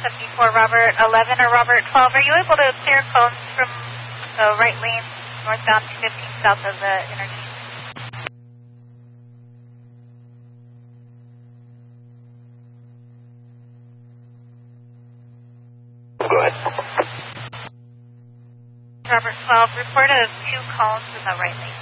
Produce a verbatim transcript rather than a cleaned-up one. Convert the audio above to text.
seventy-four, Robert eleven or Robert twelve. Are you able to clear cones from the right lane northbound two fifteen south of the interchange? Go ahead. Robert twelve, report of two cones in the right lane.